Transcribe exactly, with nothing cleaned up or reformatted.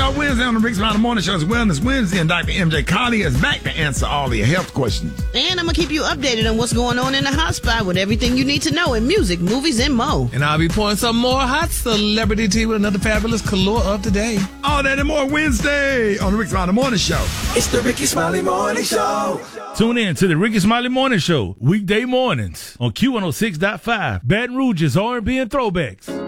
y'all. Wednesday on the Rick Smiley Morning Show is Wellness Wednesday, and Doctor M J Carly is back to answer all of your health questions. And I'm going to keep you updated on what's going on in the hot spot with everything you need to know in music, movies, and mo. And I'll be pouring some more hot celebrity tea with another fabulous color of the day. All that and more Wednesday on the Rick Smiley Morning Show. It's the Ricky Smiley Morning Show. Tune in to the Ricky Smiley Morning Show, weekday mornings on Q one oh six point five, Baton Rouge's R and B and Throwbacks.